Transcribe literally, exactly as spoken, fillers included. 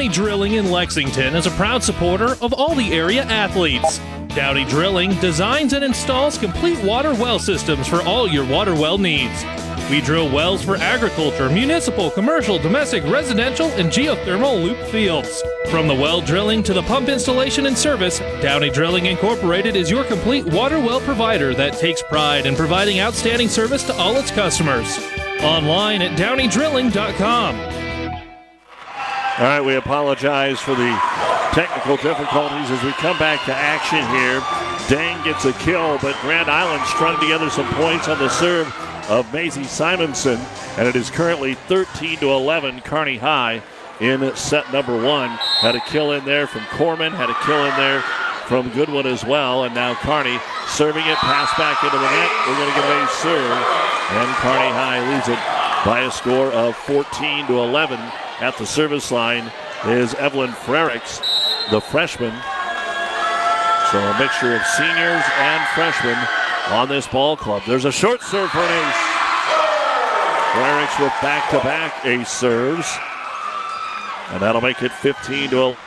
Downey Drilling in Lexington is a proud supporter of all the area athletes. Downey Drilling designs and installs complete water well systems for all your water well needs. We drill wells for agriculture, municipal, commercial, domestic, residential, and geothermal loop fields. From the well drilling to the pump installation and service, Downey Drilling Incorporated is your complete water well provider that takes pride in providing outstanding service to all its customers. Online at downey drilling dot com. All right, we apologize for the technical difficulties as we come back to action here. Dang gets a kill, but Grand Island strung together some points on the serve of Maisie Simonson, and it is currently thirteen to eleven, Kearney High in set number one. Had a kill in there from Corman, had a kill in there from Goodwin as well, and now Kearney serving it, pass back into the net. We're going to get a serve, and Kearney High leads it by a score of fourteen to eleven. At the service line is Evelyn Frericks, the freshman. So a mixture of seniors and freshmen on this ball club. There's a short serve for an ace. Frericks with back-to-back ace serves. And that'll make it fifteen to eleven.